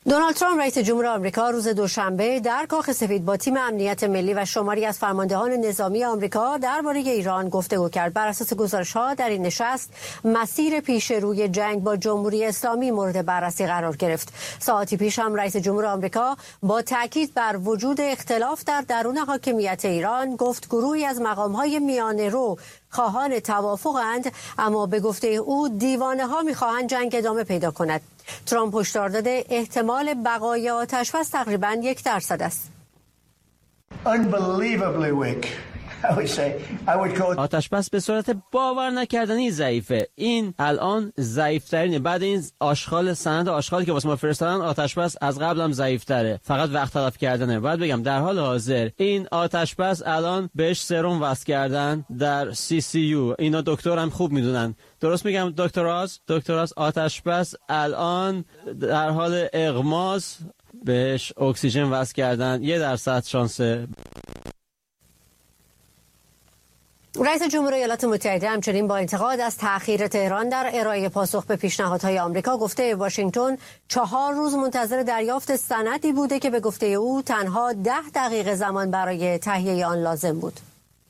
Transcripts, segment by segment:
دونالد ترامپ رئیس جمهور آمریکا روز دوشنبه در کاخ سفید با تیم امنیت ملی و شماری از فرماندهان نظامی آمریکا درباره ایران گفتگو کرد. بر اساس گزارش‌ها در این نشست مسیر پیش روی جنگ با جمهوری اسلامی مورد بررسی قرار گرفت. ساعتی پیش هم رئیس جمهور آمریکا با تاکید بر وجود اختلاف در درون حاکمیت ایران گفت گروهی از مقام‌های میانه‌رو خواهان توافقند، اما به گفته او دیوانه‌ها می‌خواهند جنگ ادامه پیدا کند. ترامپ هشدار داده احتمال بقای آتش‌بس تقریباً 1% است. آتش‌بس به صورت باور نکردنی ضعیفه. این الان ضعیف‌ترینه. بعد این سند آشغالی که واسه ما فرستادن، آتش‌بس از قبل هم ضعیف‌تره. فقط وقت تلف کردنه. باید بگم در حال حاضر این آتش‌بس الان بهش سرم وصل کردن در CCU. اینا دکتر هم خوب میدونن. درست میگم دکتراز آتش‌بس الان در حال اغماس، بهش اکسیژن وصل کردن. 1% شانسه. رئیس جمهور ایالات متحده همچنین با انتقاد از تأخیر تهران در ارائه پاسخ به پیشنهادهای آمریکا گفته واشنگتن 4 روز منتظر دریافت سندی بوده که به گفته او تنها 10 دقیقه زمان برای تهیه آن لازم بود.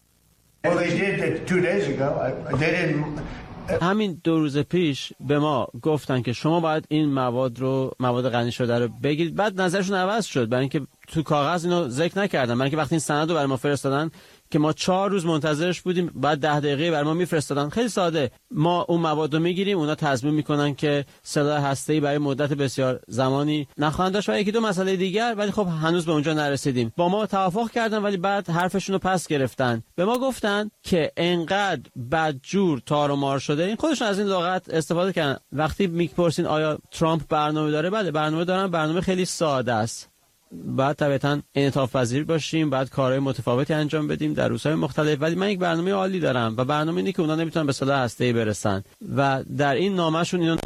همین 2 روز پیش به ما گفتن که شما باید این مواد غنی شده رو بگیرید. بعد نظرشون عوض شد، برای اینکه تو کاغذ اینو ذکر نکردن. برای اینکه وقتی این سند رو برای ما فرستادن که ما 4 روز منتظرش بودیم، بعد 10 دقیقه برای ما میفرستادن. خیلی ساده، ما اون مواد رو میگیریم، اونا تضمین میکنن که سلاح هسته‌ای برای مدت بسیار زمانی نخواهند داشت و یکی دو مسئله دیگر، ولی خب هنوز به اونجا نرسیدیم. با ما توافق کردن ولی بعد حرفشون رو پس گرفتن. به ما گفتن که انقدر بدجور تار و مار شده. این خودشون از این لغت استفاده کردن. وقتی میپرسین آیا ترامپ برنامه داره، بله برنامه دارن. برنامه خیلی ساده است. بعد طبعا انعطاف پذیر باشیم، بعد کارهای متفاوتی انجام بدیم در روزهای مختلف، ولی من یک برنامه عالی دارم و برنامه اینه که اونا نمیتونن به سلاح هسته‌ای برسن و در این نامه‌شون اینو.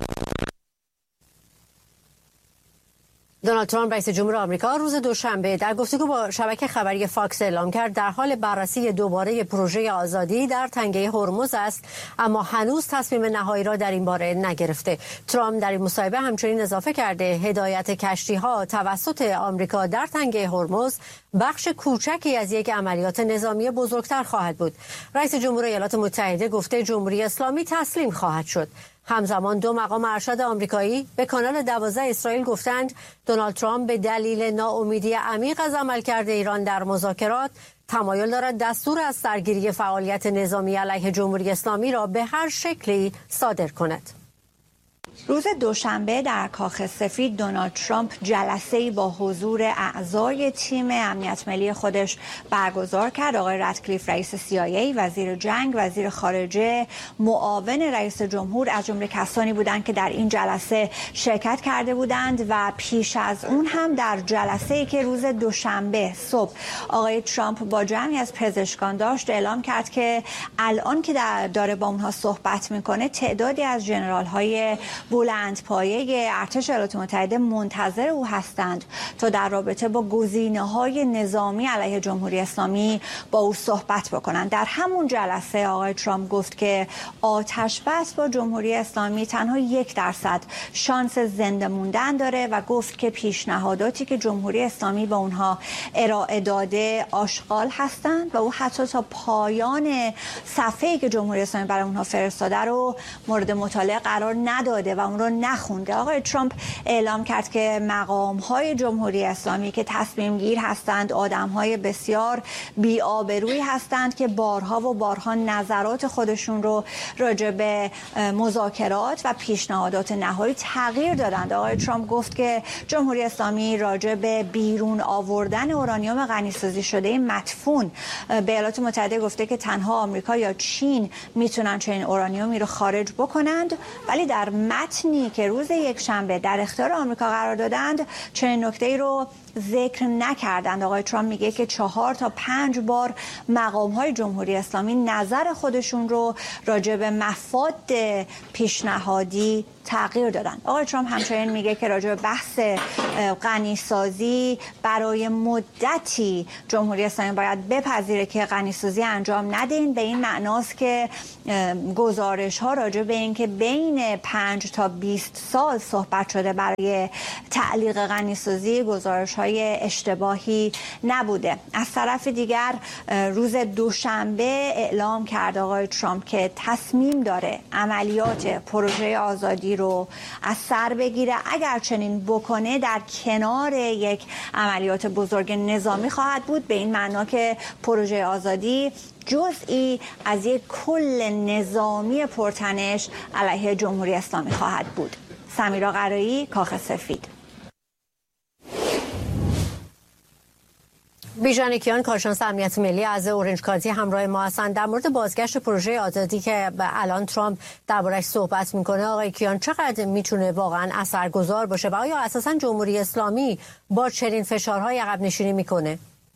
دونالد ترامپ رئیس جمهور آمریکا روز دوشنبه در گفتگو با شبکه خبری فاکس اعلام کرد در حال بررسی دوباره پروژه آزادی در تنگه هرمز است، اما هنوز تصمیم نهایی را در این باره نگرفته. ترامپ در این مصاحبه همچنین اضافه کرده هدایت کشتی‌ها توسط آمریکا در تنگه هرمز بخش کوچکی از یک عملیات نظامی بزرگتر خواهد بود. رئیس جمهور ایالات متحده گفته جمهوری اسلامی تسلیم خواهد شد. همزمان 2 مقام ارشد آمریکایی به کانال 12 اسرائیل گفتند دونالد ترامپ به دلیل ناامیدی عمیق از عملکرد ایران در مذاکرات تمایل دارد دستور از سرگیری فعالیت نظامی علیه جمهوری اسلامی را به هر شکلی صادر کند. روز دوشنبه در کاخ سفید دونالد ترامپ جلسه‌ای با حضور اعضای تیم امنیت ملی خودش برگزار کرد. آقای رادکلیف رئیس CIA، وزیر جنگ، وزیر خارجه، معاون رئیس جمهور از جمله کسانی بودند که در این جلسه شرکت کرده بودند و پیش از اون هم در جلسه‌ای که روز دوشنبه صبح آقای ترامپ با جمعی از پزشکان داشت اعلام کرد که الان که داره با اونها صحبت میکنه تعدادی از ژنرال‌های بلندپایه ارتش ایالات متحده منتظر او هستند تا در رابطه با گزینه‌های نظامی علیه جمهوری اسلامی با او صحبت بکنند. در همون جلسه آقای ترامپ گفت که آتش‌بس با جمهوری اسلامی تنها 1% شانس زنده موندن داره و گفت که پیشنهاداتی که جمهوری اسلامی به اونها ارائه داده آشغال هستند و او حتی تا پایان صفحه‌ای که جمهوری اسلامی برای اونها فرستاده رو مورد مطالعه قرار نداده و اون رو نخونده. آقای ترامپ اعلام کرد که مقام‌های جمهوری اسلامی که تصمیم گیر هستند آدم‌های بسیار بی‌آبرویی هستند که بارها و بارها نظرات خودشون رو راجع به مذاکرات و پیشنهادات نهایی تغییر دادند. آقای ترامپ گفت که جمهوری اسلامی راجع به بیرون آوردن اورانیوم غنی‌سازی شده مدفون به ایالات متحده گفته که تنها آمریکا یا چین میتونن چنین اورانیومی رو خارج بکنند، ولی در متنی که روز یکشنبه در اختیار آمریکا قرار دادند چنین نکته‌ای رو ذکر نکردند. آقای ترامپ میگه که 4 تا 5 بار مقام‌های جمهوری اسلامی نظر خودشون رو راجع به مفاد پیشنهادی تغییر دادن. آقای ترامپ همچنین میگه که راجع به بحث غنیسازی برای مدتی جمهوری اسلامی باید بپذیره که غنیسازی انجام ندین. به این معناست که گزارش ها راجع به این که بین 5 تا 20 سال صحبت شده برای تعلیق غنیسازی گزارش های اشتباهی نبوده. از طرف دیگر روز دوشنبه اعلام کرد آقای ترامپ که تصمیم داره عملیات پروژه آزادی رو از سر بگیره. اگر چنین بکنه در کنار یک عملیات بزرگ نظامی خواهد بود، به این معنا که پروژه آزادی جزئی از یک کل نظامی پرتنش علیه جمهوری اسلامی خواهد بود. سمیرا قرایی، کاخ سفید. بیژن کیان، کارشناس امنیت ملی از اورنج کانتی همراه ما هستند. در مورد بازگشت پروژه آزادی که الان ترامپ دربارش صحبت میکنه، آقای کیان چقدر میتونه واقعا اثرگذار باشه و آیا اساسا جمهوری اسلامی با چنین فشارهای عقب نشینی میکنه؟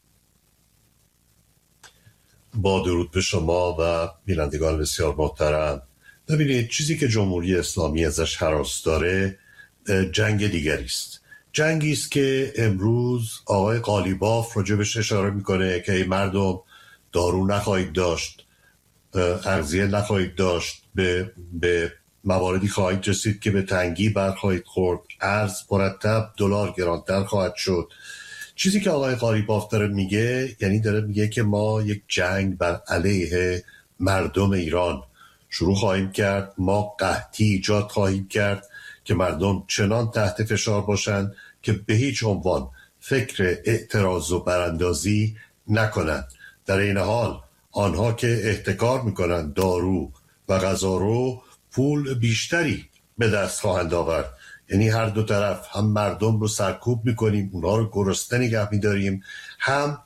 با درود به شما و بینندگان بسیار محترم. ببینید، چیزی که جمهوری اسلامی ازش هراس داره جنگ دیگری است. جنگی است که امروز آقای قالیباف راجبش اشاره میکنه که ای مردم دارو نخواهید داشت، اغذیه نخواهید داشت، به مواردی خواهید رسید که به تنگی برخواهید خورد، ارز مرتب دلار گرانتر خواهد شد. چیزی که آقای قالیباف داره میگه، یعنی داره میگه که ما یک جنگ بر علیه مردم ایران شروع خواهیم کرد، ما قحطی ایجاد خواهیم کرد که مردم چنان تحت فشار باشند که به هیچ عنوان فکر اعتراض و براندازی نکنند. در این حال آنها که احتکار میکنند دارو و غذا رو پول بیشتری به دست خواهند آورد. یعنی هر دو طرف، هم مردم رو سرکوب میکنیم، اونها رو گرسنه نگه میداریم، هم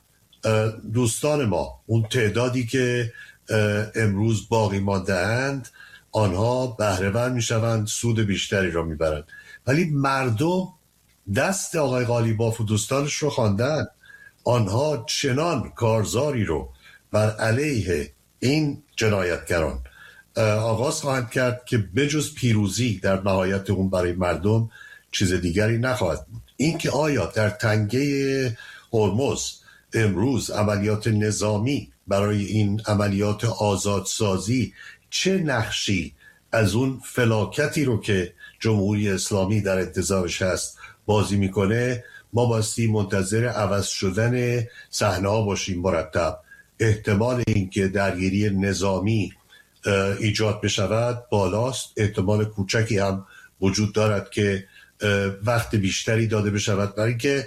دوستان ما، اون تعدادی که امروز باقی مانده اند، آنها بهره‌مند میشوند، سود بیشتری را میبرند. ولی مردم دست آقای قالیباف و دوستانش رو خواندن. آنها چنان کارزاری رو بر علیه این جنایتگران آغاز خواهند کرد که بجز پیروزی در نهایت اون برای مردم چیز دیگری نخواهد بود. این که آیا در تنگه هرمز امروز عملیات نظامی برای این عملیات آزادسازی چه نقشی از اون فلاکتی رو که جمهوری اسلامی در انتظارش هست بازی میکنه، ما باستی منتظر عوض شدن صحنه ها باشیم مرتب. احتمال اینکه درگیری نظامی ایجاد بشود بالاست، احتمال کوچکی هم وجود دارد که وقت بیشتری داده بشود، برای اینکه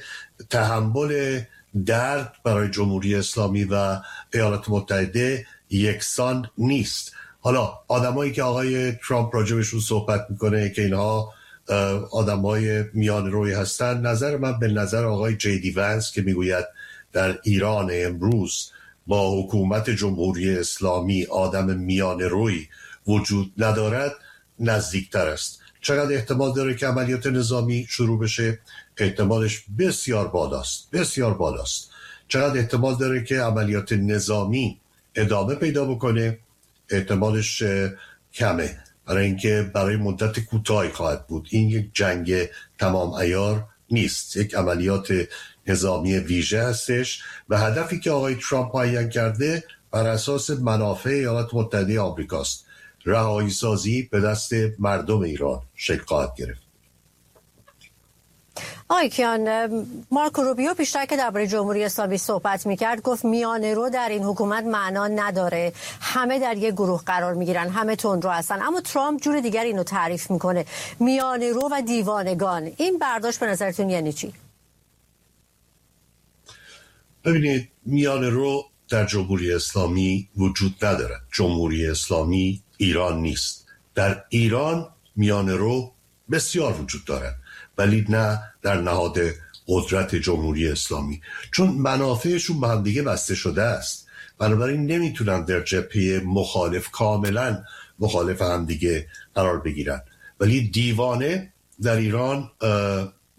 تحمل درد برای جمهوری اسلامی و ایالات متحده یکسان نیست. حالا آدمایی که آقای ترامپ راجبشون صحبت میکنه که اینها آدمای میان روی هستن، نظر من به نظر آقای جی دی ونس که میگوید در ایران امروز با حکومت جمهوری اسلامی آدم میان روی وجود ندارد نزدیکتر است. چقدر احتمال داره که عملیات نظامی شروع بشه؟ احتمالش بسیار بالاست، بسیار بالاست. چقدر احتمال داره که عملیات نظامی ادامه پیدا بکنه؟ احتمالش کمه، برای اینکه برای مدت کوتاهی خواهد بود. این یک جنگ تمام عیار نیست، یک عملیات نظامی ویژه هستش و هدفی که آقای ترامپ معین کرده بر اساس منافع ایالات متحده آمریکاست. رهایی سازی به دست مردم ایران شکل خواهد گرفت. آقای کیان، مارکو روبیو بیشتر که درباره جمهوری اسلامی صحبت میکرد گفت میانه رو در این حکومت معنا نداره، همه در یک گروه قرار میگیرن، همه تندرو هستن. اما ترامپ جور دیگر اینو تعریف میکنه، میانه رو و دیوانگان. این برداشت به نظرتون یعنی چی؟ ببینید، میانه رو در جمهوری اسلامی وجود نداره. جمهوری اسلامی ایران نیست. در ایران میانه رو بسیار وجود داره، ولی نه در نهاد قدرت جمهوری اسلامی، چون منافعشون به هم دیگه بسته شده است. بنابراین نمیتونن در جبهه مخالف، کاملا مخالف هم دیگه قرار بگیرن. ولی دیوانه در ایران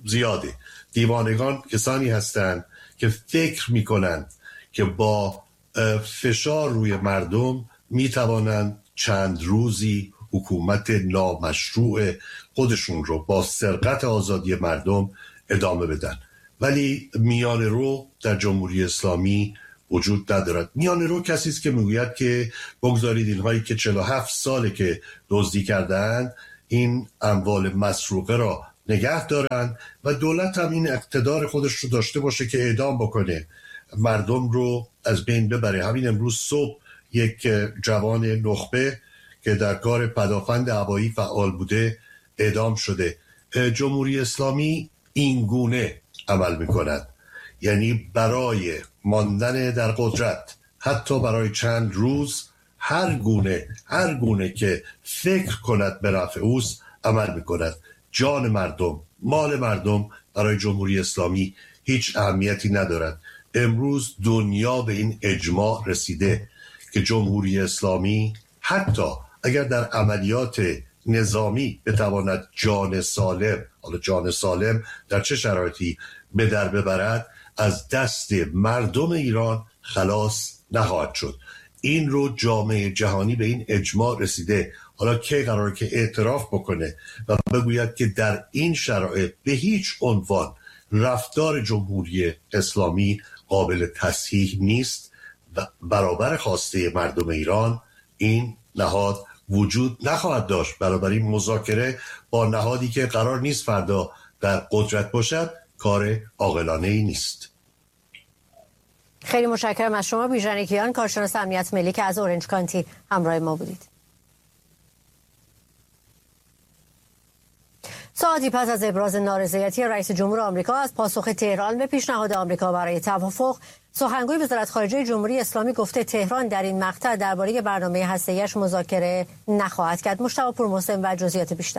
زیاده. دیوانگان کسانی هستند که فکر میکنند که با فشار روی مردم میتوانند چند روزی حکومت نامشروع خودشون رو با سرقت آزادی مردم ادامه بدن. ولی میانه رو در جمهوری اسلامی وجود ندارد. میانه رو کسی است که میگوید که بگذارید اینهایی که 47 ساله که دزدی کردند این اموال مسروقه را نگه دارن و دولت هم این اقتدار خودش رو داشته باشه که اعدام بکنه، مردم رو از بین ببره. همین امروز صبح یک جوان نخبه که در کار پدافند هوایی فعال بوده اعدام شده. جمهوری اسلامی این گونه عمل میکند، یعنی برای ماندن در قدرت حتی برای چند روز هر گونه که فکر کند به نفع اوست عمل میکند. جان مردم، مال مردم برای جمهوری اسلامی هیچ اهمیتی ندارد. امروز دنیا به این اجماع رسیده که جمهوری اسلامی حتی اگر در عملیات نظامی بتواند جان سالم در چه شرایطی به در ببرد، از دست مردم ایران خلاص نخواهد شد. این رو جامعه جهانی به این اجماع رسیده. حالا کی قراره که اعتراف بکنه و بگوید که در این شرایط به هیچ عنوان رفتار جمهوری اسلامی قابل تصحیح نیست و برابر خواسته مردم ایران این نهاد وجود نخواهد داشت. بنابراین مذاکره با نهادی که قرار نیست فردا در قدرت باشد کار عاقلانه ای نیست. خیلی متشکرم از شما بیژن کیان، کارشناس امنیت ملی که از اورنج کانتی همراه ما بودید. ساعتی پس از ابراز نارضایتی رئیس جمهور آمریکا از پاسخ تهران به پیشنهاد آمریکا برای توافق، سخنگوی وزارت خارجه جمهوری اسلامی گفته تهران در این مقطع درباره برنامه هسته‌ایش مذاکره نخواهد کرد. مجتبی پورمحسن و جزئیات بیشتر.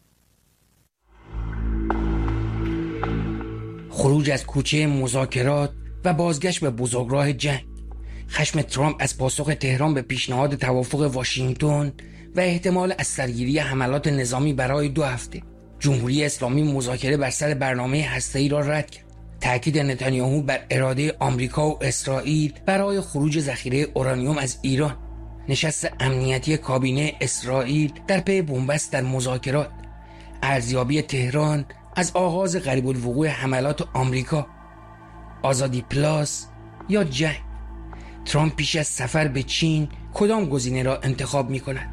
خروج از کوچه مذاکرات و بازگشت به بزرگراه جنگ، خشم ترامپ از پاسخ تهران به پیشنهاد توافق واشنگتن و احتمال از سرگیری حملات نظامی برای 2 هفته. جمهوری اسلامی مذاکره بر سر برنامه هسته‌ای را رد کرد. تأکید نتانیاهو بر اراده آمریکا و اسرائیل برای خروج ذخیره اورانیوم از ایران. نشست امنیتی کابینه اسرائیل در پی بنبست در مذاکرات. ارزیابی تهران از آغاز قریب الوقوع حملات آمریکا. آزادی پلاس یا جنگ. ترامپ پیش از سفر به چین کدام گزینه را انتخاب می کند؟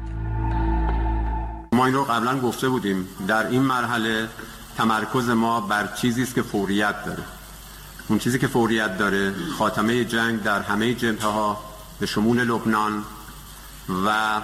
ما این رو قبلا گفته بودیم، در این مرحله تمرکز ما بر چیزی است که فوریت داره. اون چیزی که فوریت داره خاتمه جنگ در همه جبهه‌ها به شمول لبنان و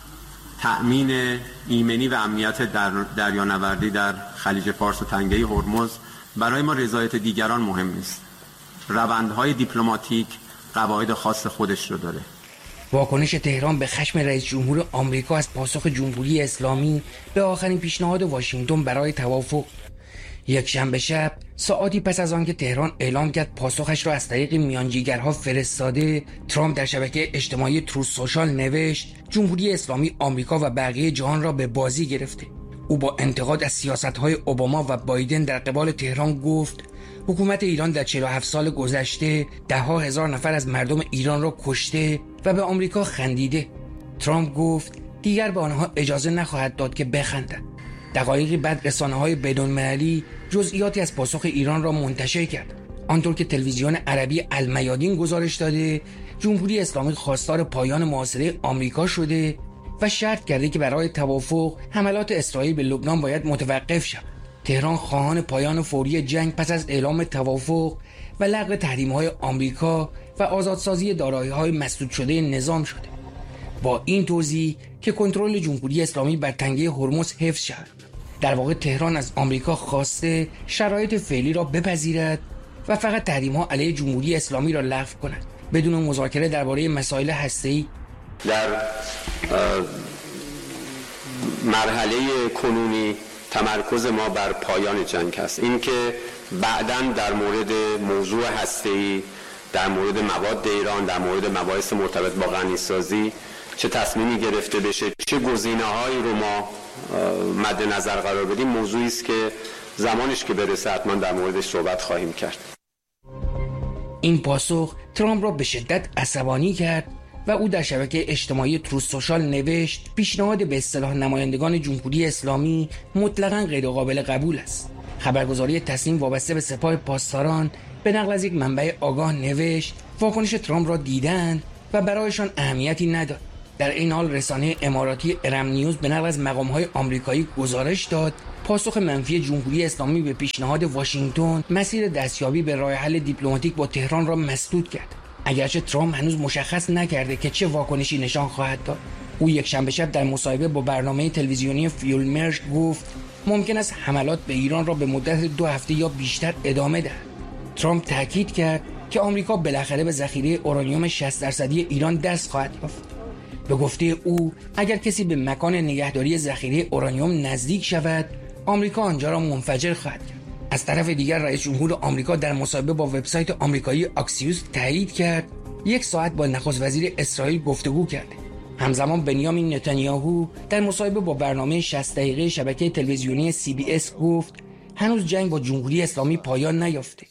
تأمین ایمنی و امنیت دریانوردی در خلیج فارس و تنگه هرمز. برای ما رضایت دیگران مهم نیست. روندهای دیپلماتیک قواعد خاص خودش رو داره. واکنش تهران به خشم رئیس جمهور آمریکا از پاسخ جمهوری اسلامی به آخرین پیشنهاد واشنگتن برای توافق. یک شنبه شب ساعتی پس از آنکه تهران اعلام کرد پاسخش را از طریق میانجیگرها فرستاده، ترامپ در شبکه اجتماعی تروث سوشال نوشت جمهوری اسلامی آمریکا و بقیه جهان را به بازی گرفته. او با انتقاد از سیاست‌های اوباما و بایدن در قبال تهران گفت حکومت ایران در 47 سال گذشته 10,000 نفر از مردم ایران را کشته و به آمریکا خندیده. ترامپ گفت دیگر به آنها اجازه نخواهد داد که بخندند. دقایقی بعد رسانه‌های بین‌المللی جزئیاتی از پاسخ ایران را منتشر کرد. آنطور که تلویزیون عربی المیادین گزارش داده، جمهوری اسلامی خواستار پایان محاصره آمریکا شده و شرط کرده که برای توافق حملات اسرائیل به لبنان باید متوقف شود. تهران خواهان پایان فوری جنگ پس از اعلام توافق و لغو تحریم‌های آمریکا و آزادسازی دارایی‌های مسدود شده نظام شده. با این توضیح که کنترل جمهوری اسلامی بر تنگه هرمز حفظ شود. در واقع تهران از آمریکا خواسته شرایط فعلی را بپذیرد و فقط تحریم‌ها علیه جمهوری اسلامی را لغو کند بدون مذاکره درباره مسائل هسته‌ای. در مرحله کنونی تمرکز ما بر پایان جنگ است. این که بعداً در مورد موضوع هسته‌ای، در مورد مواد ایران، در مورد مباحث مرتبط با غنی‌سازی چه تصمیمی گرفته بشه، چه گزینه‌هایی رو ما مد نظر قرار بدیم، موضوعی است که زمانش که برسه حتما در موردش صحبت خواهیم کرد. این پاسخ ترامپ را به شدت عصبانی کرد و او در شبکه اجتماعی تروث سوشال نوشت پیشنهاد به اصطلاح نمایندگان جمهوری اسلامی مطلقاً غیرقابل قبول است. خبرگزاری تصنیم وابسته به سپاه پاسداران به نقل از یک منبع آگاه نوشت واکنش ترامپ را دیدند و برایشان اهمیتی نداد. در این حال رسانه اماراتی ارم نیوز به نقل از مقام‌های آمریکایی گزارش داد پاسخ منفی جمهوری اسلامی به پیشنهاد واشنگتن مسیر دستیابی به راه حل دیپلماتیک با تهران را مسدود کرد. اگرچه ترامپ هنوز مشخص نکرده که چه واکنشی نشان خواهد داد. او یکشنبه شب در مصاحبه با برنامه تلویزیونی فیول مرج گفت ممکن است حملات به ایران را به مدت 2 هفته یا بیشتر ادامه دهد. ترامپ تاکید کرد که آمریکا بالاخره به ذخیره اورانیوم 60% ایران دست خواهد یافت. به گفته او اگر کسی به مکان نگهداری ذخیره اورانیوم نزدیک شود آمریکا آنجا را منفجر خواهد کرد. از طرف دیگر رئیس جمهور آمریکا در مصاحبه با وبسایت آمریکایی آکسیوس تایید کرد 1 ساعت با نخست وزیر اسرائیل گفتگو کرده. همزمان بنیامین نتانیاهو در مصاحبه با برنامه 60 دقیقه شبکه تلویزیونی CBS گفت هنوز جنگ با جمهوری اسلامی پایان نیافته.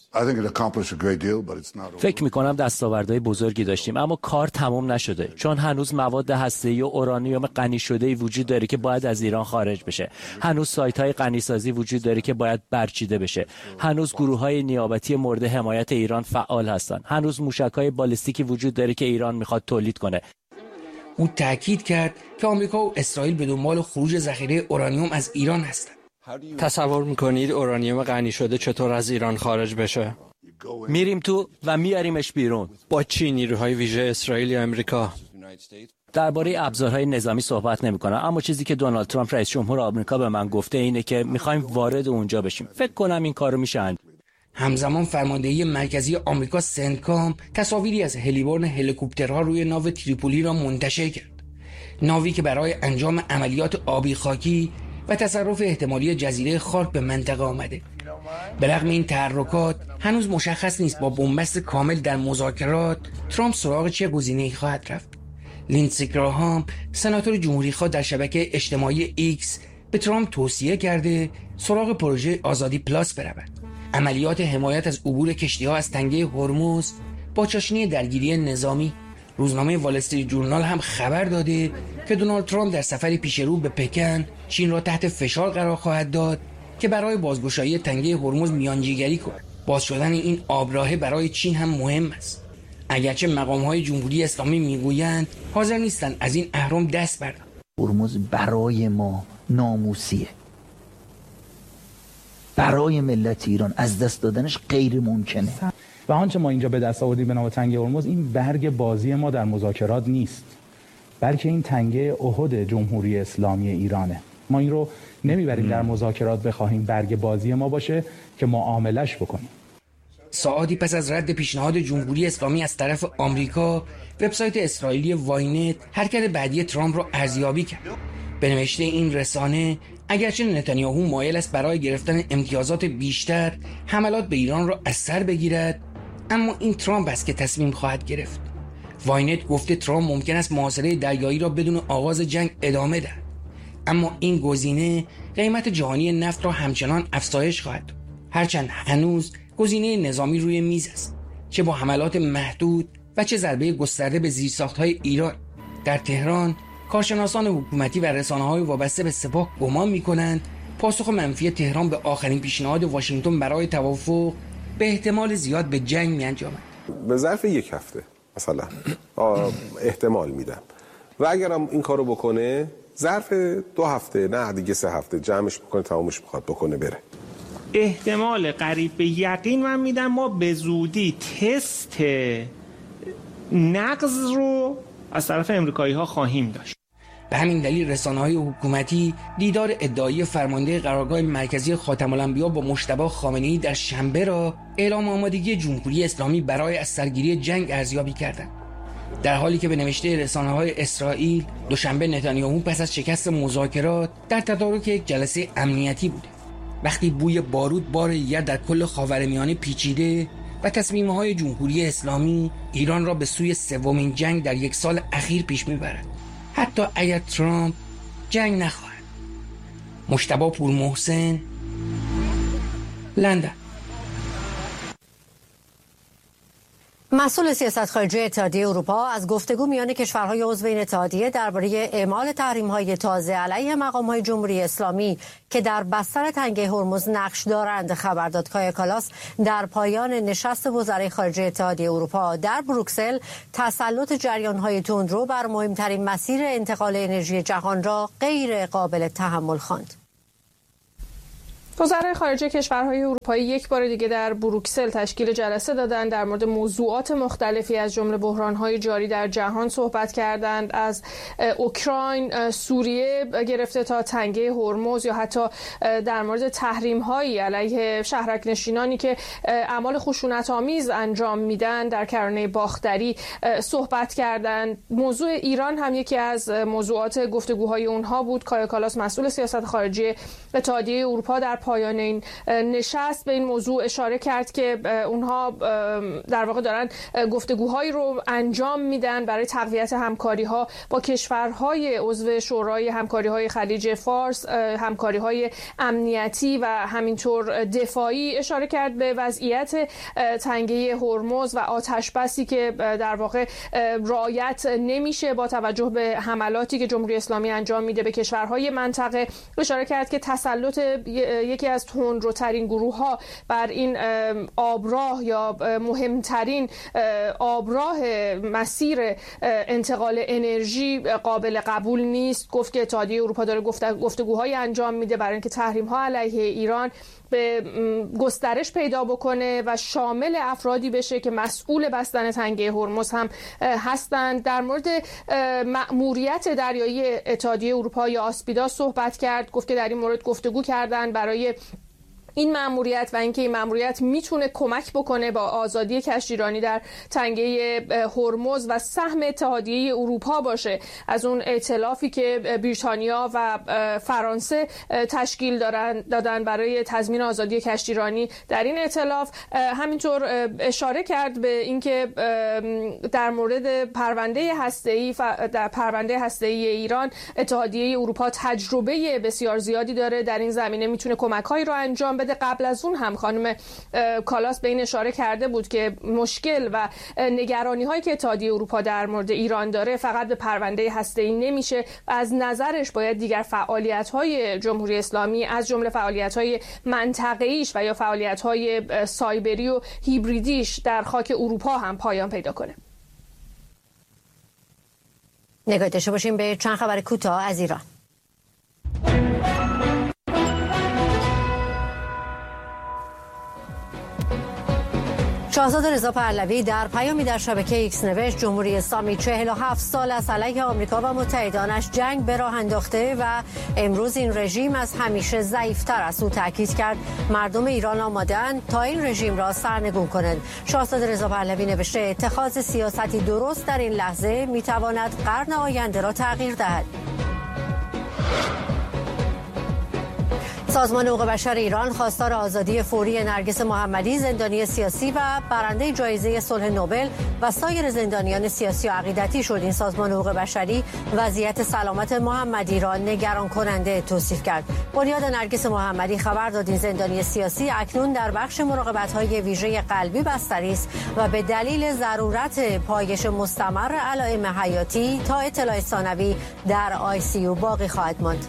فکر می‌کنم دستاوردهای بزرگی داشتیم اما کار تمام نشده چون هنوز مواد هسته‌ای و اورانیوم غنی شده‌ای وجود داره که باید از ایران خارج بشه. هنوز سایت‌های غنی‌سازی وجود داره که باید برچیده بشه. هنوز گروه‌های نیابتی مورد حمایت ایران فعال هستند. هنوز موشک‌های بالستیکی وجود داره که ایران می‌خواد تولید کنه. او تاکید کرد که آمریکا و اسرائیل به دنبال خروج ذخیره اورانیوم از ایران هستند. تصور میکنید اورانیوم غنی شده چطور از ایران خارج بشه؟ میریم تو و میاریمش بیرون. با چی؟ نیروهای ویژه اسرائیل یا امریکا؟ درباره ابزارهای نظامی صحبت نمی‌کنم اما چیزی که دونالد ترامپ رئیس جمهور آمریکا به من گفته اینه که می‌خوایم وارد اونجا بشیم. فکر کنم این کارو میشه انجام. همزمان فرماندهی مرکزی آمریکا سنتکام تصاویری از هلیبرن هلیکوپترها روی ناو تریپولی را منتشر کرد. ناوی که برای انجام عملیات آبی خاکی و تصرف احتمالی جزیره خارک به منطقه آمده. به رغم این تحرکات هنوز مشخص نیست با بنبست کامل در مذاکرات ترامپ سراغ چه گزینه‌ای خواهد رفت. لیندسی گراهام سناتور جمهوری‌خواه در شبکه اجتماعی ایکس به ترامپ توصیه کرده سراغ پروژه آزادی پلاس برود. عملیات حمایت از عبور کشتی‌ها از تنگه هرمز با چاشنی درگیری نظامی. روزنامه وال استریت جورنال هم خبر داده که دونالد ترامپ در سفری پیشرو به پکن چین را تحت فشار قرار خواهد داد که برای بازگشایی تنگه هرمز میانجیگری کند. باز شدن این آبراهه برای چین هم مهم است. اگرچه مقام‌های جمهوری اسلامی میگویند حاضر نیستند از این اهرم دست بردارند. هرمز برای ما ناموسیه. برای ملت ایران از دست دادنش غیر ممکنه. و آنچه ما اینجا به دست آوردیم به نام تنگه هرمز این برگ بازی ما در مذاکرات نیست، بلکه این تنگه احد جمهوری اسلامی ایرانه. ما این رو نمیبریم در مذاکرات بخواهیم برگ بازی ما باشه که معاملش بکنیم. ساعاتی پس از رد پیشنهاد جمهوری اسلامی از طرف آمریکا، وبسایت اسرائیلی واینت حرکت بعدی ترامپ را ارزیابی کرد. به نوشته این رسانه اگرچه نتانیاهو مایل است برای گرفتن امتیازات بیشتر حملات به ایران را از سر بگیرد، اما این ترامپ است که تصمیم خواهد گرفت. واینت گفته ترامپ ممکن است محاصره دریایی را بدون آغاز جنگ ادامه دهد، اما این گزینه قیمت جهانی نفت را همچنان افزایش خواهد داد. هرچند هنوز گزینه نظامی روی میز است، چه با حملات محدود و چه ضربه گسترده به زیرساخت‌های ایران. در تهران کارشناسان حکومتی و رسانه‌های وابسته به سپاه گمان می‌کنند پاسخ منفی تهران به آخرین پیشنهاد واشنگتن برای توافق به احتمال زیاد به جنگ می‌انجامد. به ظرف 1 هفته مثلا احتمال میدم و اگرم این کارو بکنه ظرف 2 هفته نه دیگه 3 هفته جمعش بکنه تمامش بخواد بکنه بره. احتمال قریب به یقین من میدم ما به زودی تست نقض رو از طرف امریکایی‌ها خواهیم داشت. به همین دلیل رسانه‌های حکومتی دیدار ادعایی فرمانده قرارگاه مرکزی خاتم الانبیا با مجتبی خامنه‌ای در شنبه را اعلام آمادگی جمهوری اسلامی برای از سرگیری جنگ ارزیابی کردند. در حالی که به نوشته رسانه‌های اسرائیل دوشنبه نتانیاهو پس از شکست مذاکرات در تدارک یک جلسه امنیتی بوده. وقتی بوی بارود بار دیگر در کل خاورمیانه پیچیده و تصمیم‌های جمهوری اسلامی ایران را به سوی سومین جنگ در 1 سال اخیر پیش می‌برد. حتی اگر ترامپ جنگ نخواهد. مجتبی پورمحسن، لندن. مسئول سیاست خارجی اتحادیه اروپا از گفتگو میان کشورهای عضو این اتحادیه درباره اعمال تحریم‌های تازه علیه مقام‌های جمهوری اسلامی که در بستر تنگه هرمز نقش دارند خبر داد. کایا کالاس در پایان نشست وزرای خارجه اتحادیه اروپا در بروکسل تسلط جریان‌های تندرو بر مهمترین مسیر انتقال انرژی جهان را غیر قابل تحمل خواند. وزرای خارجه کشورهای اروپایی یک بار دیگه در بروکسل تشکیل جلسه دادند، در مورد موضوعات مختلفی از جمله بحران‌های جاری در جهان صحبت کردند، از اوکراین، سوریه گرفته تا تنگه هرمز یا حتی در مورد تحریم‌هایی علیه شهرک‌نشینانی که اعمال خشونت‌آمیز انجام میدن در کرانه باختری صحبت کردند. موضوع ایران هم یکی از موضوعات گفتگوهای اونها بود. کایا کالاس مسئول سیاست خارجی اتحادیه اروپا در پایان این نشست به این موضوع اشاره کرد که اونها در واقع دارن گفتگوهایی رو انجام میدن برای تقویت همکاری‌ها با کشورهای عضو شورای همکاری‌های خلیج فارس، همکاری‌های امنیتی و همینطور دفاعی. اشاره کرد به وضعیت تنگه هرمز و آتش بسی که در واقع رعایت نمیشه با توجه به حملاتی که جمهوری اسلامی انجام میده به کشورهای منطقه. اشاره کرد که تسلط یکی از تندروترین گروه‌ها بر این آبراه یا مهمترین آبراه مسیر انتقال انرژی قابل قبول نیست. گفت که اتحادیه اروپا داره گفتگوهای انجام میده برای اینکه تحریم‌ها علیه ایران به گسترش پیدا بکنه و شامل افرادی بشه که مسئول بستن تنگه هرمز هم هستند. در مورد مأموریت دریایی اتحادیه اروپا یا آسپیدا صحبت کرد. گفت که در این مورد گفتگو کردن برای این مأموریت و اینکه این مأموریت میتونه کمک بکنه با آزادی کشتیرانی در تنگه هرمز و سهم اتحادیه اروپا باشه از اون ائتلافی که بریتانیا و فرانسه تشکیل دادن برای تضمین آزادی کشتیرانی در این ائتلاف. همینطور اشاره کرد به اینکه در مورد پرونده هسته‌ای ایران اتحادیه اروپا تجربه بسیار زیادی داره در این زمینه، میتونه کمک‌هایی رو انجام بده. قبل از اون هم خانم کالاس به این اشاره کرده بود که مشکل و نگرانی هایی که اتحادیه اروپا در مورد ایران داره فقط به پرونده هسته‌ای نمیشه و از نظرش باید دیگر فعالیت های جمهوری اسلامی از جمله فعالیت های منطقه‌ایش و یا فعالیت های سایبری و هیبریدیش در خاک اروپا هم پایان پیدا کنه. نگاه داشته باشیم به چند خبر کوتاه از ایران. شاهزاده رضا پهلوی در پیامی در شبکه ایکس نوشت جمهوری اسلامی 47 سال از علیه آمریکا و متحدانش جنگ به راه انداخته و امروز این رژیم از همیشه ضعیف‌تر است. او تاکید کرد مردم ایران آماده‌اند تا این رژیم را سرنگون کنند. شاهزاده رضا پهلوی نوشته اتخاذ سیاستی درست در این لحظه می‌تواند قرن آینده را تغییر دهد. سازمان حقوق بشر ایران خواستار آزادی فوری نرگس محمدی زندانی سیاسی و برنده جایزه صلح نوبل و سایر زندانیان سیاسی و عقیدتی شد. این سازمان حقوق بشری وضعیت سلامت محمدی را نگران کننده توصیف کرد. بنیاد نرگس محمدی خبر داد این زندانی سیاسی اکنون در بخش مراقبت‌های ویژه قلبی بستری است و به دلیل ضرورت پایش مستمر علائم حیاتی تا اطلاع ثانوی در ICU باقی خواهد ماند.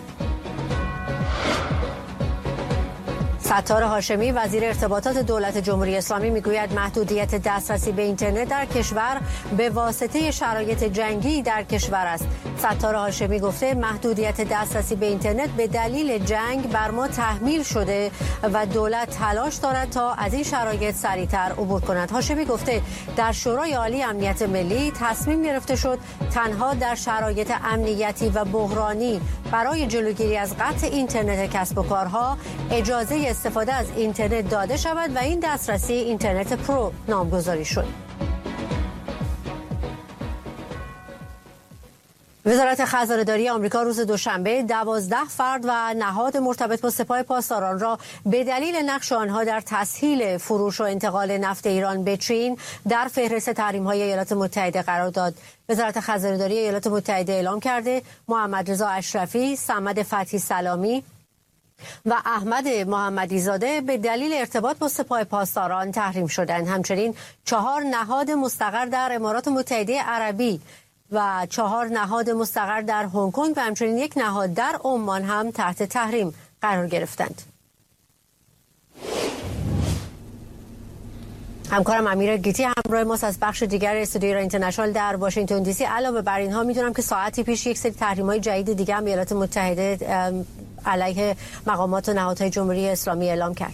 ستار هاشمی وزیر ارتباطات دولت جمهوری اسلامی میگوید محدودیت دسترسی به اینترنت در کشور به واسطه شرایط جنگی در کشور است. ستار هاشمی گفته محدودیت دسترسی به اینترنت به دلیل جنگ بر ما تحمیل شده و دولت تلاش دارد تا از این شرایط سریعتر عبور کند. هاشمی گفته در شورای عالی امنیت ملی تصمیم گرفته شد تنها در شرایط امنیتی و بحرانی برای جلوگیری از قطع اینترنت کسب و کارها اجازه استفاده از اینترنت داده شود و این دسترسی اینترنت پرو نامگذاری شد. وزارت خزانه‌داری آمریکا روز دوشنبه 12 فرد و نهاد مرتبط با سپاه پاسداران را به دلیل نقش آنها در تسهیل فروش و انتقال نفت ایران به چین در فهرست تحریم‌های ایالات متحده قرار داد. وزارت خزانه‌داری ایالات متحده اعلام کرده محمد رضا اشرفی، صمد فتحی سلامی و احمد محمدی زاده به دلیل ارتباط با سپاه پاسداران تحریم شدند. همچنین 4 نهاد مستقر در امارات متحده عربی و 4 نهاد مستقر در هنگ کنگ و همچنین 1 نهاد در عمان هم تحت تحریم قرار گرفتند. همکارم امیر گیتی همراه ماست از بخش دیگر استودیو ایران اینترنشنال در واشنگتن دی سی. علاوه بر اینها میدونم که ساعتی پیش یک سری تحریم‌های جدید دیگه هم ایالات متحده علیه مقامات و نهادهای جمهوری اسلامی اعلام کرد.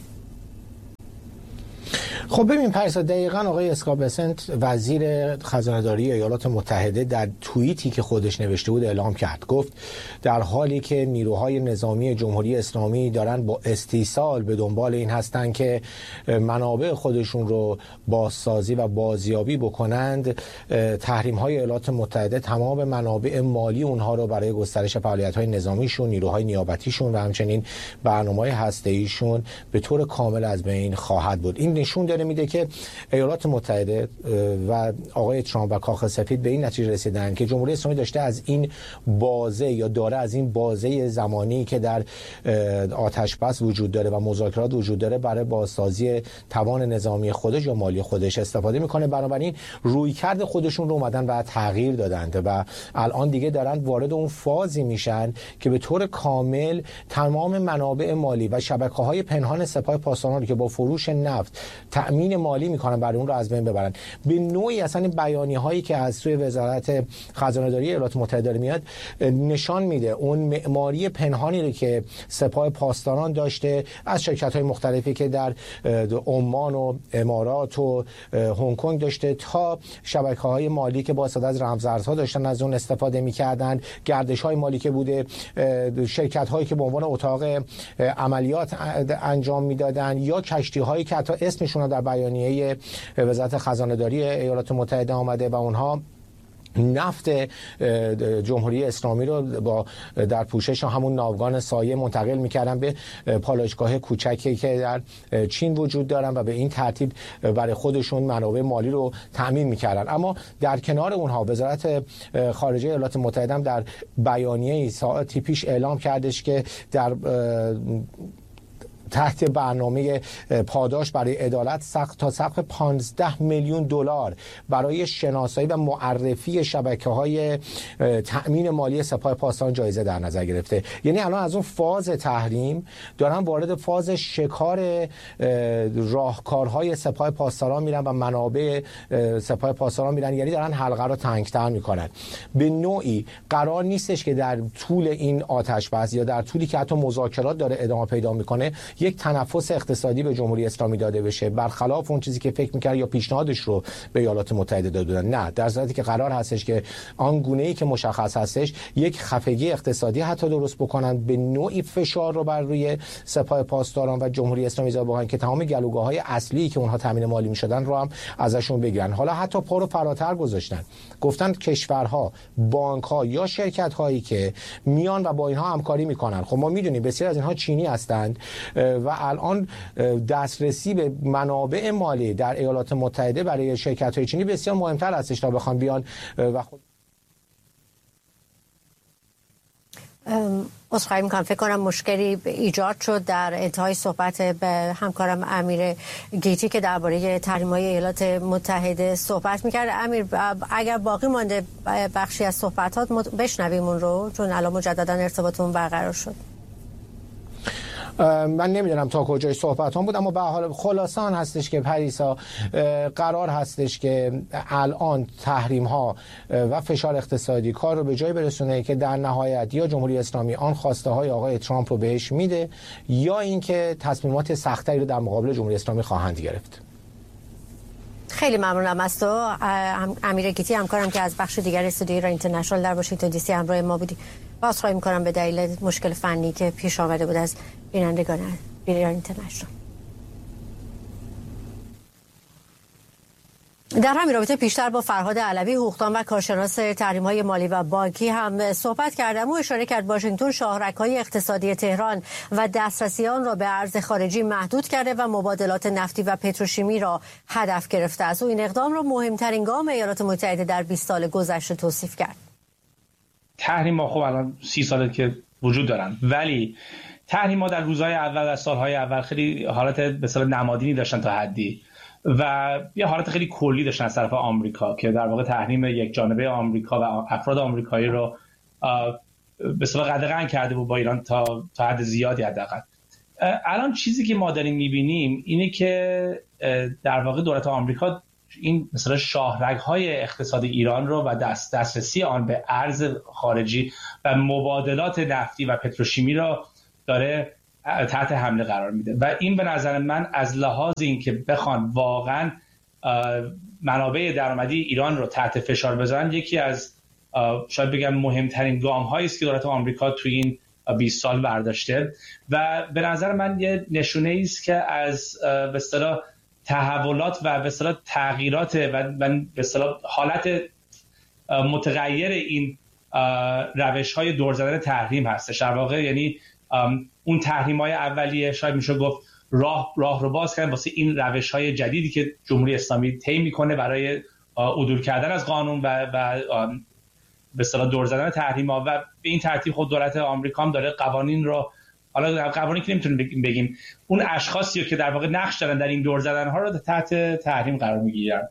خب ببین پریسا، دقیقاً آقای اسکات بسنت وزیر خزانه‌داری ایالات متحده در توییتی که خودش نوشته بود اعلام کرد، گفت در حالی که نیروهای نظامی جمهوری اسلامی دارن با استیصال به دنبال این هستن که منابع خودشون رو بازسازی و بازیابی بکنند، تحریم‌های ایالات متحده تمام منابع مالی اونها رو برای گسترش فعالیت‌های نظامیشون، نیروهای نیابتیشون و همچنین برنامه‌های هسته‌ایشون به طور کامل از بین خواهد بود. این نشون میده که ایالات متحده و آقای ترامپ و کاخ سفید به این نتیجه رسیدن که جمهوری اسلامی داشته از این بازه یا داره از این بازه زمانی که در آتش‌بس وجود داره و مذاکرات وجود داره برای بازسازی توان نظامی خودش یا مالی خودش استفاده میکنه. بنابراین رویکرد خودشون رو اومدن و تغییر دادند و الان دیگه دارن وارد اون فازی میشن که به طور کامل تمام منابع مالی و شبکه‌های پنهان سپاه پاسداران که با فروش نفت تأمین مالی میکنن برای اون رو از بین ببرن. به نوعی اصلا بیانیه‌هایی که از سوی وزارت خزانه‌داری ایالات متحده میاد نشان میده اون معماری پنهانی رو که سپاه پاسداران داشته از شرکت‌های مختلفی که در عمان و امارات و هنگ کنگ داشته تا شبکه‌های مالی که با استفاده از رمزارزها داشتن از اون استفاده می‌کردن، گردش‌های مالی که بوده، شرکت‌هایی که به عنوان اتاق عملیات انجام میدادن یا کشتی‌هایی که حتی اسمشون در بیانیه وزارت خزانه‌داری ایالات متحده آمده و اونها نفت جمهوری اسلامی رو با در پوشش همون ناوگان سایه منتقل می‌کردن به پالایشگاه کوچکی که در چین وجود دارن و به این ترتیب برای خودشون منابع مالی رو تأمین می‌کردن. اما در کنار اونها وزارت خارجه ایالات متحده هم در بیانیه ساعتی پیش اعلام کردش که در تحت برنامه پاداش برای عدالت تا سقف 15 میلیون دلار برای شناسایی و معرفی شبکه‌های تأمین مالی سپاه پاسداران جایزه در نظر گرفته. یعنی الان از اون فاز تحریم دارن وارد فاز شکار راهکارهای سپاه پاسداران میرن و منابع سپاه پاسداران میرن، یعنی دارن حلقه رو تنگ‌تر میکنن. به نوعی قرار نیستش که در طول این آتش‌بس یا در طولی که حتی مذاکرات داره ادامه پیدا میکنه یک تنفس اقتصادی به جمهوری اسلامی داده بشه، برخلاف اون چیزی که فکر می‌کرد یا پیشنهادش رو به ایالات متحده دادن. نه، در صورتی که قرار هستش که آن گونه‌ای که مشخص هستش یک خفگی اقتصادی حتی درست بکنن، به نوعی فشار رو بر روی سپاه پاسداران و جمهوری اسلامی ایجاد بکنن که تمام گلوگاه‌های اصلی که اونها تامین مالی می‌شدن رو هم ازشون بگیرن. حالا حتی پا رو فراتر گذاشتن، گفتن کشورها، بانک‌ها یا شرکت‌هایی که میان و با اینها همکاری می‌کنن. خب ما می‌دونیم بسیار از اینها چینی هستند و الان دسترسی به منابع مالی در ایالات متحده برای شرکت‌های چینی بسیار مهمتر هستش تا بخوان بیان و عذرخواهی میکنم، فکر کنم مشکلی ایجاد شد در انتهای صحبت به همکارم امیر گیتی که درباره تحریم‌های ایالات متحده صحبت میکرد. امیر، اگر باقی مانده بخشی از صحبتات بشنویم اون رو، چون الان مجددا ارتباطمون برقرار شد. من نمیدونم تا کجای صحبت هم بود، اما به حال خلاصان هستش که پریسا قرار هستش که الان تحریم ها و فشار اقتصادی کار رو به جای برسونه که در نهایت یا جمهوری اسلامی آن خواسته های آقای ترامپ رو بهش میده یا اینکه تصمیمات سخت‌تری رو در مقابل جمهوری اسلامی خواهند گرفت. خیلی ممنونم از تو امیر گیتی، همکارم که از بخش دیگر استودیو ایران اینترنشنال در واشنگتن دی سی همراه ما بودی. عذرخواهی می‌کنم به دلیل مشکل فنی که پیش آمده بود از بینندگان ایران اینترنشنال. در همین رابطه پیشتر با فرهاد علوی حقوقدان و کارشناس تحریم‌های مالی و بانکی هم صحبت کردم. او اشاره کرد واشنگتن شاهرگ‌های اقتصادی تهران و دسترسی آن را به ارز خارجی محدود کرده و مبادلات نفتی و پتروشیمی را هدف گرفته است. او این اقدام را مهمترین گام ایالات متحده در 20 سال گذشته توصیف کرد. تحریم‌ها خب الان 30 ساله که وجود دارن، ولی تحریم‌ها در روزهای اول و سالهای اول خیلی حالت به اصطلاح نمادینی داشتن تا حدی و یه حالت خیلی کلی داشتن از طرف آمریکا که در واقع تحریم یک جانبه آمریکا و افراد آمریکایی رو به اصطلاح قدغن کرده بود با ایران تا حد زیادی حداقل. الان چیزی که ما داریم می‌بینیم اینه که در واقع دولت آمریکا این مثلا شاهرگ‌های اقتصادی ایران رو و دسترسی آن به ارز خارجی و مبادلات نفتی و پتروشیمی را داره تحت حمله قرار میده و این به نظر من از لحاظ این که بخوان واقعا منابع درآمدی ایران رو تحت فشار بذارن، یکی از شاید بگم مهمترین گام‌هایی است که دولت آمریکا توی این 20 سال برداشته و به نظر من یه نشونه است که از به اصطلاح تحولات و به اصطلاح تغییرات و به اصطلاح حالت متغیر این روش‌های دور زدن تحریم هستش. در واقع یعنی اون تحریم‌های اولیه شاید میشه گفت راه رو باز کردن واسه این روش‌های جدیدی که جمهوری اسلامی طی میکنه برای عدول کردن از قانون و به اصطلاح دور زدن تحریم‌ها و به این ترتیب خود دولت آمریکا هم داره قوانین رو، حالا قوانین که نمیتونیم بگیم، اون اشخاصی که در واقع نقش دارن در این دور زدن‌ها رو تحت تحریم قرار میگیرن.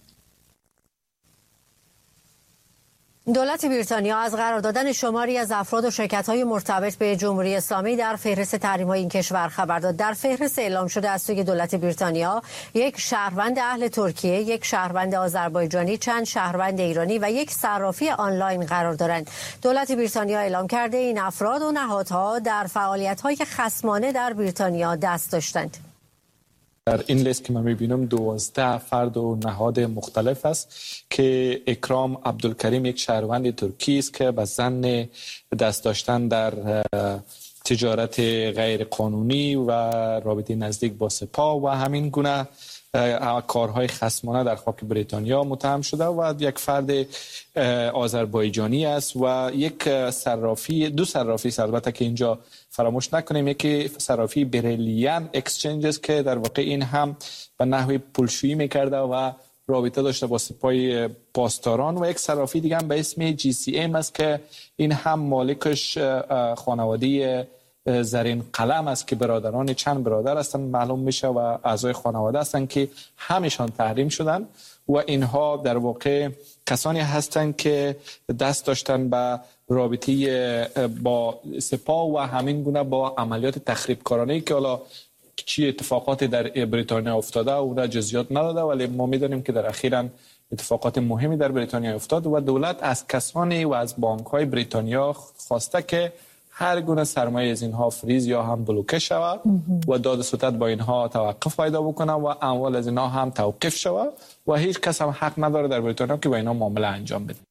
دولت بریتانیا از قرار دادن شماری از افراد و شرکت‌های مرتبط به جمهوری اسلامی در فهرست تحریم‌های این کشور خبر داد. در فهرست اعلام شده از سوی دولت بریتانیا یک شهروند اهل ترکیه، یک شهروند آذربایجانی، چند شهروند ایرانی و یک صرافی آنلاین قرار دارند. دولت بریتانیا اعلام کرده این افراد و نهادها در فعالیت‌های خصمانه در بریتانیا دست داشتند. در این لیست که من میبینم 12 فرد و نهاد مختلف است که اکرام عبدالکریم یک شهروند ترکی است که به ظن دست داشتن در تجارت غیر قانونی و رابطه نزدیک با سپاه و همین گونه کارهای خصمانه در خاک بریتانیا متهم شده و یک فرد آذربایجانی است و یک صرافی، دو صرافی البته که اینجا فراموش نکنیم، یکی صرافی بریلیان اکسچنجز که در واقع این هم به نحوی پولشویی میکرده و رابطه داشته با سپاه پاسداران و یک صرافی دیگه هم به اسم GCM است که این هم مالکش خانواده زرین قلم است که برادران چند برادر هستند معلوم میشه و اعضای خانواده هستند که همیشان تحریم شدن و اینها در واقع کسانی هستند که دست داشتن به رابطه با سپاه و همین گونه با عملیات تخریبکارانه‌ای که حالا چی اتفاقاتی در بریتانیا افتاده و جزئیات نداده، ولی ما میدونیم که در اخیراً اتفاقات مهمی در بریتانیا افتاد و دولت از کسانی و از بانک‌های بریتانیا خواسته که هر گونه سرمایه از اینها فریز یا هم بلوکه شود و داد ستد با اینها توقف پیدا بکنه و اموال از اینها هم توقف شود و هیچ کس هم حق نداره در بریتانیا که با اینها معامله انجام بده.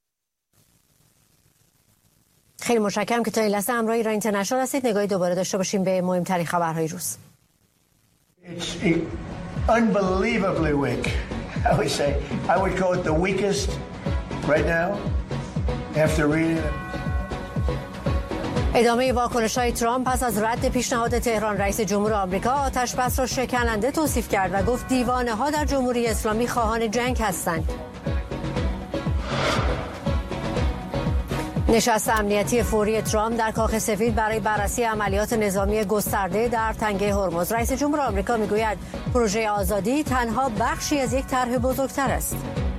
خیلی متشکرم که تا این لحظه همراه ایران اینترنشنال هستید. نگاهی دوباره داشته باشیم به مهمترین خبرهای روز. It's unbelievably weak. I would say I would call it the weakest right now after reading it. ادامه واکنش‌های ترامپ پس از رد پیشنهاد تهران، رئیس جمهور آمریکا آتش‌بس را شکننده توصیف کرد و گفت دیوانه‌ها در جمهوری اسلامی خواهان جنگ هستند. نشست امنیتی فوری ترامپ در کاخ سفید برای بررسی عملیات نظامی گسترده در تنگه هرمز. رئیس جمهور آمریکا میگوید پروژه آزادی تنها بخشی از یک طرح بزرگتر است.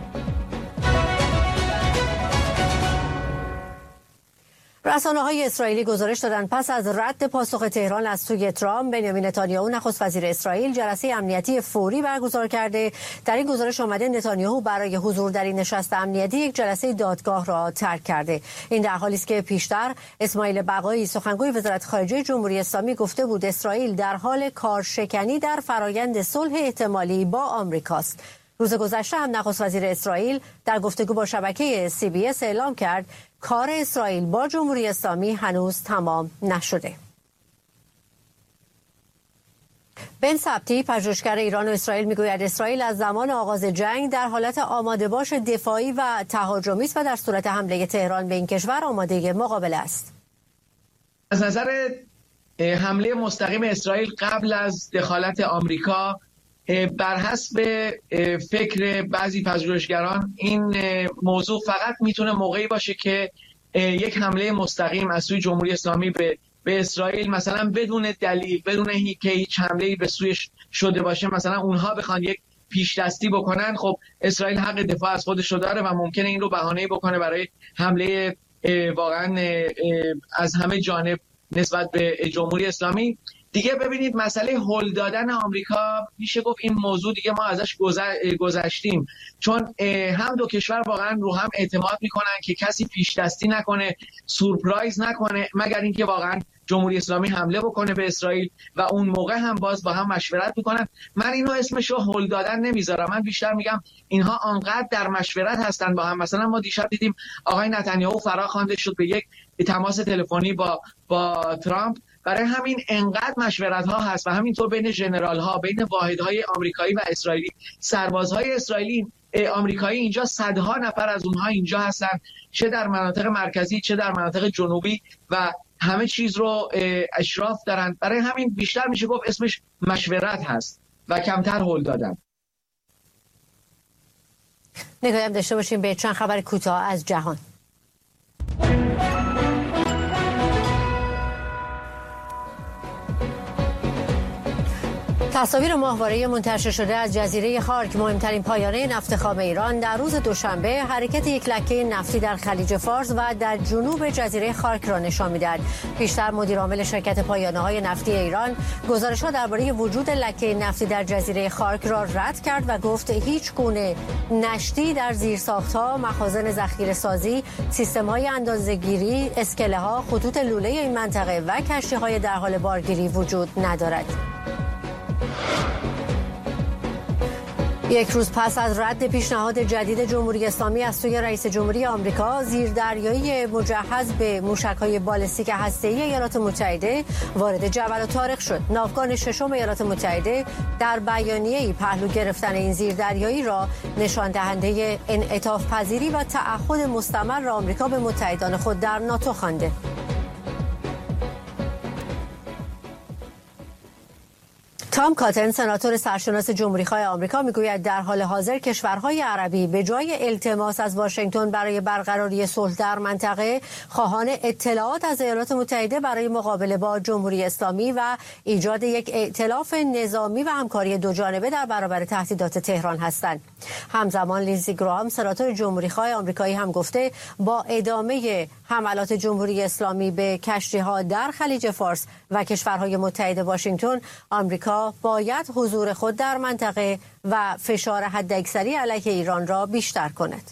رسانه‌های اسرائیلی گزارش دادند پس از رد پاسخ تهران از سوی ترامپ، بنیامین نتانیاهو نخست وزیر اسرائیل جلسه امنیتی فوری برگزار کرده. در این گزارش آمده نتانیاهو برای حضور در این نشست امنیتی یک جلسه دادگاه را ترک کرده. این در حالی است که پیشتر اسماعیل بقایی سخنگوی وزارت خارجه جمهوری اسلامی گفته بود اسرائیل در حال کارشکنی در فرایند صلح احتمالی با آمریکاست. روز گذشته هم نخست وزیر اسرائیل در گفتگو با شبکه CBS اعلام کرد کار اسرائیل با جمهوری اسلامی هنوز تمام نشده. بن سبتی پژوهشگر ایران و اسرائیل میگوید اسرائیل از زمان آغاز جنگ در حالت آماده باش دفاعی و تهاجمی است و در صورت حمله تهران به این کشور آماده مقابله است. از نظر حمله مستقیم اسرائیل قبل از دخالت آمریکا، بر حسب فکر بعضی پژوهشگران این موضوع فقط میتونه موقعی باشه که یک حمله مستقیم از سوی جمهوری اسلامی به اسرائیل مثلا بدون دلیل، بدون که هیچ حمله‌ای به سویش شده باشه، مثلا اونها بخوان یک پیش دستی بکنن، خب اسرائیل حق دفاع از خودش رو داره و ممکنه این رو بهانه‌ای بکنه برای حمله واقعا از همه جانب نسبت به جمهوری اسلامی. دیگه ببینید مسئله هل دادن آمریکا، میشه گفت این موضوع دیگه ما ازش گذشتیم، چون هم دو کشور واقعا رو هم اعتماد میکنن که کسی پیش دستی نکنه، سورپرایز نکنه، مگر اینکه واقعا جمهوری اسلامی حمله بکنه به اسرائیل و اون موقع هم باز با هم مشورت میکنن. من اینو اسمشو هل دادن نمیذارم، من بیشتر میگم اینها آنقدر در مشورت هستن با هم. مثلا ما دیشب دیدیم آقای نتانیاهو فراخوانده شد به یک تماس تلفنی با ترامپ. برای همین انقدر مشورت ها هست و همینطور بین ژنرال ها، بین واحدهای آمریکایی و اسرائیلی، سربازهای اسرائیلی آمریکایی اینجا صدها نفر از اونها اینجا هستن، چه در مناطق مرکزی چه در مناطق جنوبی، و همه چیز رو اشراف دارن. برای همین بیشتر میشه گفت اسمش مشورت هست و کمتر هل دادن. نگاهی داشته باشیم به چند خبر کوتاه از جهان. تصاویر ماهواره منتشر شده از جزیره خارک، مهمترین پایانه نفت خام ایران، در روز دوشنبه حرکت یک لکه نفتی در خلیج فارس و در جنوب جزیره خارک را نشان می‌دهد. پیشتر مدیر عامل شرکت پایانه‌های نفتی ایران گزارش‌ها درباره وجود لکه نفتی در جزیره خارک را رد کرد و گفت هیچ گونه نشتی در زیرساخت‌ها، مخازن ذخیره‌سازی، سیستم‌های اندازه‌گیری، اسکله‌ها، خطوط لوله این منطقه و کشتی‌های در حال بارگیری وجود ندارد. یک روز پس از رد پیشنهاد جدید جمهوری اسلامی از سوی رئیس جمهوری آمریکا، زیردریایی مجهز به موشک‌های بالستیک هسته‌ای ایالات متحده وارد جبل طارق شد. ناوگان ششم ایالات متحده در بیانیه‌ای پهلو گرفتن این زیردریایی را نشان دهنده انعطاف پذیری و تعهد مستمر آمریکا به متحدان خود در ناتو خوانده. تام کاتن، سناتور سرشناس جمهوری‌خواه آمریکا، میگوید در حال حاضر کشورهای عربی به جای التماس از واشنگتن برای برقراری صلح در منطقه، خواهان اطلاعات از ایالات متحده برای مقابله با جمهوری اسلامی و ایجاد یک ائتلاف نظامی و همکاری دوجانبه در برابر تهدیدات تهران هستند. همزمان لیندزی گراهام، سناتور جمهوری‌خواه آمریکایی، هم گفته با ادامه حملات جمهوری اسلامی به کشتی‌ها در خلیج فارس و کشورهای متحد واشنگتن، آمریکا باید حضور خود در منطقه و فشار حداکثری علیه ایران را بیشتر کند.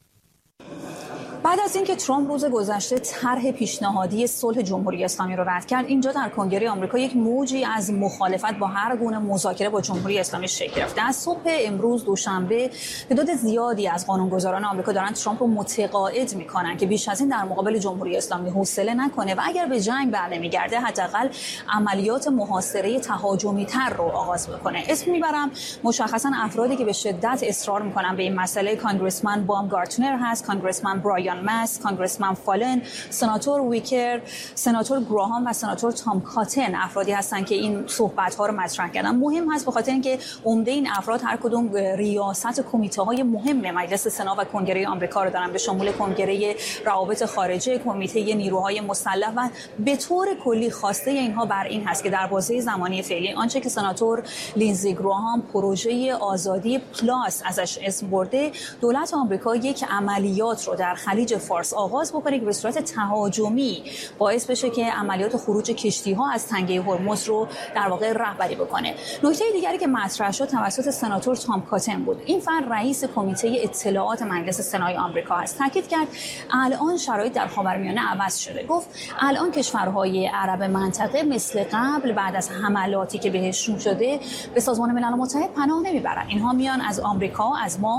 بعد از اینکه ترامپ روز گذشته طرح پیشنهادی صلح جمهوری اسلامی را رد کرد، اینجا در کنگره آمریکا یک موجی از مخالفت با هر گونه مذاکره با جمهوری اسلامی شکل گرفته. از صبح امروز دوشنبه تعداد زیادی از قانونگذاران آمریکا دارن ترامپ رو متقاعد میکنن که بیش از این در مقابل جمهوری اسلامی حوصله نکنه و اگر به جنگ برنمیگرده حداقل عملیات محاصره تهاجمی تر رو آغاز بکنه. اسم میبرم مشخصا افرادی که به شدت اصرار میکنن به این مسئله. کانگرسمن بامگارتنر هست، کانگرسمن برایان ماس، کانگرسمن فالن، سناتور ویکر، سناتور گراهام و سناتور تام کاتن افرادی هستند که این صحبت‌ها رو مطرح کردن. مهم هست به خاطر اینکه عمده این افراد هر کدوم ریاست کمیته‌های مهم مجلس سنا و کنگره آمریکا رو دارن، به شمول کنگره روابط خارجه، کمیته نیروهای مسلح، و به طور کلی خواسته اینها بر این هست که در بازه زمانی فعلی آنچه که سناتور لیندزی گراهام پروژه آزادی پلاس ازش اسم برده، دولت آمریکا یک عملیات رو در خلیج فارس آغاز بکنه که به صورت تهاجمی باعث بشه که عملیات خروج کشتی‌ها از تنگه هرمز رو در واقع رهبری بکنه. نکته دیگری که مطرح شد توسط سناتور تام کاتن بود. این فرد رئیس کمیته اطلاعات مجلس سنای آمریکا است. تاکید کرد الان شرایط در خاورمیانه عوض شده. گفت الان کشورهای عرب منطقه مثل قبل بعد از حملاتی که بهشون شده به سازمان ملل متحد پناه نمیبرن. اینها میان از آمریکا، از ما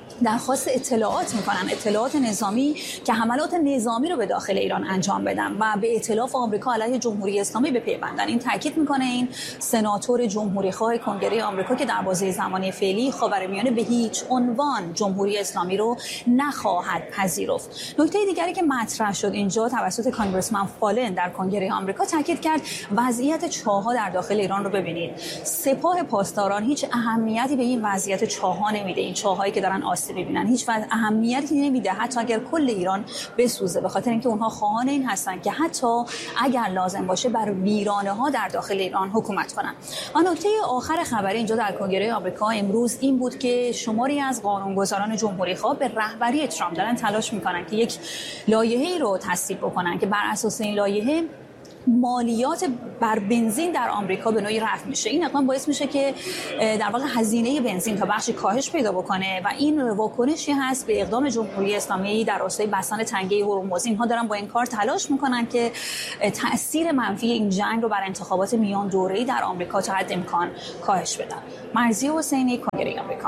درخواست اطلاعات میکنن، اطلاعات نظامی که حملات نظامی رو به داخل ایران انجام بدن و به ائتلاف آمریکا علیه جمهوری اسلامی بپیوندن. این تاکید میکنه این سناتور جمهوری خواه کنگره آمریکا که در بازه زمانی فعلی خاورمیانه به هیچ عنوان جمهوری اسلامی رو نخواهد پذیرفت. نکته دیگری که مطرح شد اینجا توسط کانگرسمن فالن در کنگره آمریکا تاکید کرد وضعیت چاه‌ها در داخل ایران رو ببینید. سپاه پاسداران هیچ اهمیتی به این وضعیت چاه‌ها نمیده. این چاه‌هایی که دارن ببینن هیچ اهمیتی نمیده حتی اگر کل ایران بسوزه، به خاطر اینکه اونها خواهان این هستن که حتی اگر لازم باشه بر ویرانه ها در داخل ایران حکومت کنن. و نکته آخر خبری اینجا در کنگره آمریکا امروز این بود که شماری از قانونگذاران جمهوری خواه به رهبری ترامپ دارن تلاش میکنن که یک لایحه‌ای رو تصویب بکنن که بر اساس این لایحه مالیات بر بنزین در آمریکا به نوعی رفع میشه. این اقدام باعث میشه که در واقع هزینه بنزین تا بخشی کاهش پیدا بکنه و این واکنشی هست به اقدام جمهوری اسلامی در راستای بستن تنگه هرمز. اینها دارن با این کار تلاش میکنن که تأثیر منفی این جنگ رو بر انتخابات میان دوره‌ای در آمریکا تا حد امکان کاهش بدن. مرضیه حسینی، کنگره آمریکا.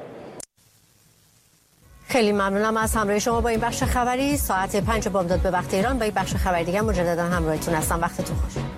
خیلی ممنونم از همراهی شما با این بخش خبری. ساعت 5 بامداد به وقت ایران با این بخش خبری دیگه مجددا همراهتون هستم. وقتتون خوش.